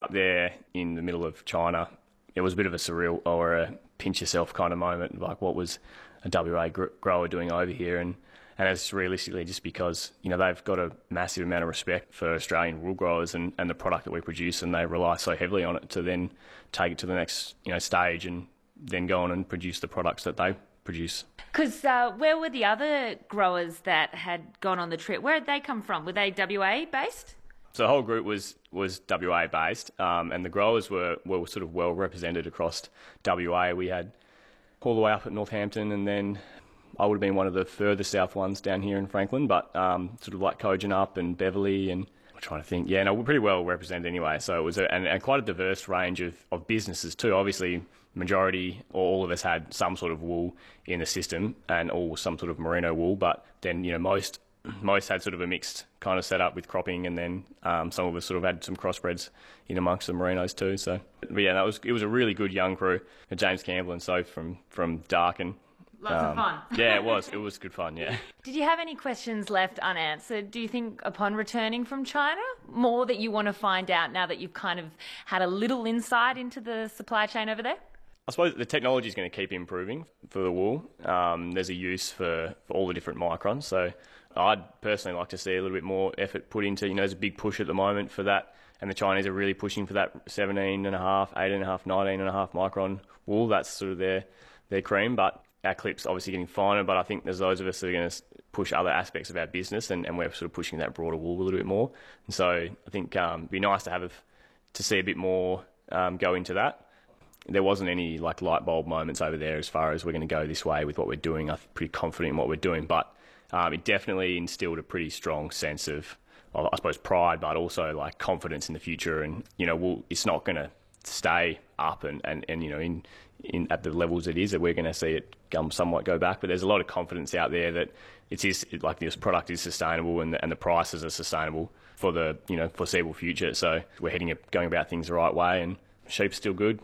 up there in the middle of China, it was a bit of a surreal or a pinch yourself kind of moment, like what was a WA grower doing over here, and it's realistically just because, you know, they've got a massive amount of respect for Australian wool growers and the product that we produce, and they rely so heavily on it to then take it to the next, you know, stage and then go on and produce the products that they produce. Because where were the other growers that had gone on the trip? Where did they come from? Were they WA based? So the whole group was WA based, and the growers were sort of well represented across WA. We had all the way up at Northampton, and then I would have been one of the further south ones down here in Franklin, but sort of like Kojonup and Beverley, and I'm trying to think. Yeah, no, we're pretty well represented anyway. So it was and quite a diverse range of businesses too. Obviously, majority or all of us had some sort of wool in the system, and all some sort of merino wool. But then, you know, most had sort of a mixed kind of setup with cropping, and then some of us sort of had some crossbreds in amongst the merinos too. So, but yeah, it was a really good young crew. James Campbell and so from Darkin. Lots of fun. Yeah, it was good fun, yeah. Did you have any questions left unanswered, do you think, upon returning from China? More that you want to find out now that you've kind of had a little insight into the supply chain over there? I suppose the technology is going to keep improving for the wool. There's a use for all the different microns. So I'd personally like to see a little bit more effort put into, you know, there's a big push at the moment for that. And the Chinese are really pushing for that 17.5, 18.5, 19.5 micron wool. That's sort of their cream. But our clip's obviously getting finer. But I think there's those of us that are going to push other aspects of our business, and we're sort of pushing that broader wool a little bit more. And so I think it'd be nice to see a bit more go into that. There wasn't any like light bulb moments over there as far as we're going to go this way with what we're doing. I'm pretty confident in what we're doing, but it definitely instilled a pretty strong sense of, I suppose, pride, but also like confidence in the future. And, you know, it's not going to stay up and you know, in at the levels it is, that we're going to see it somewhat go back. But there's a lot of confidence out there that like this product is sustainable, and the prices are sustainable for the, you know, foreseeable future. So we're going about things the right way, and sheep's still good.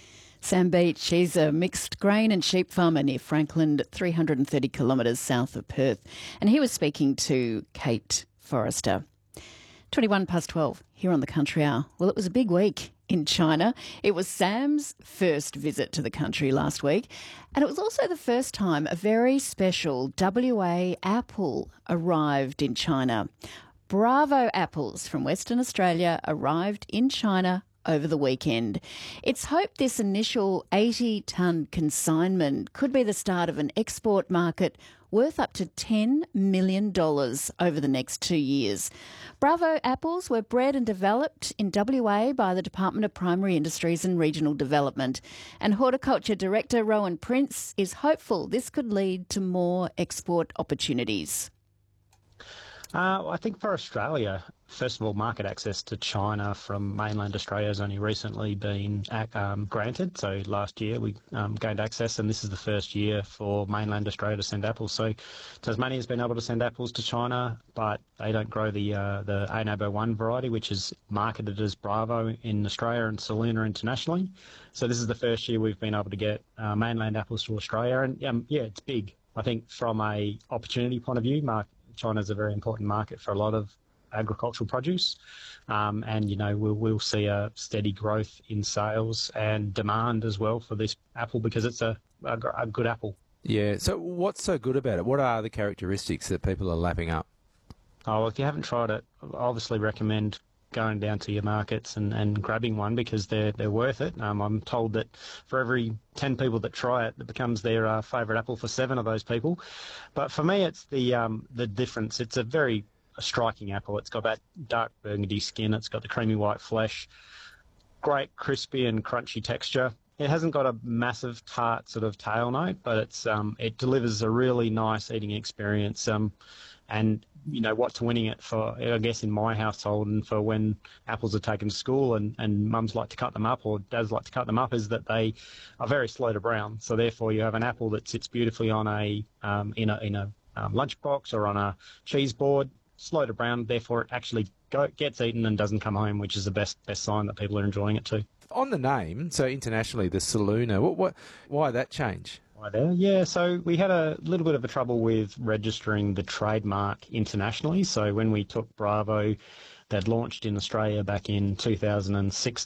Sam Beach, he's a mixed grain and sheep farmer near Franklin, 330 kilometres south of Perth. And he was speaking to Kate Forrester. 12 here on the Country Hour. Well, it was a big week in China. It was Sam's first visit to the country last week, and it was also the first time a very special WA apple arrived in China. Bravo apples from Western Australia arrived in China over the weekend. It's hoped this initial 80-tonne consignment could be the start of an export market worth up to $10 million over the next 2 years. Bravo apples were bred and developed in WA by the Department of Primary Industries and Regional Development. And Horticulture Director Rowan Prince is hopeful this could lead to more export opportunities. I think for Australia, first of all, market access to China from mainland Australia has only recently been granted. So last year we gained access, and this is the first year for mainland Australia to send apples. So Tasmania's been able to send apples to China, but they don't grow the ANABO 1 variety, which is marketed as Bravo in Australia and Saluna internationally. So this is the first year we've been able to get mainland apples to Australia, and yeah, it's big. I think from a opportunity point of view, China's a very important market for a lot of agricultural produce, and you know we'll see a steady growth in sales and demand as well for this apple, because it's a good apple. Yeah. So what's so good about it? What are the characteristics that people are lapping up? Oh, well, if you haven't tried it, I obviously recommend going down to your markets and grabbing one, because they're worth it. I'm told that for every 10 people that try it, it becomes their favourite apple for 7 of those people. But for me, it's the difference. It's a very striking apple. It's got that dark burgundy skin. It's got the creamy white flesh, great crispy and crunchy texture. It hasn't got a massive tart sort of tail note, but it delivers a really nice eating experience. And you know what's winning it for, I guess, in my household, and for when apples are taken to school and mums like to cut them up, or dads like to cut them up, is that they are very slow to brown. So therefore you have an apple that sits beautifully on in a lunchbox or on a cheese board, slow to brown, therefore it actually gets eaten and doesn't come home, which is the best sign that people are enjoying it too. On the name, so internationally, the Saluna, why that change? There. Yeah, so we had a little bit of a trouble with registering the trademark internationally. So when we took Bravo, that launched in Australia back in 2016,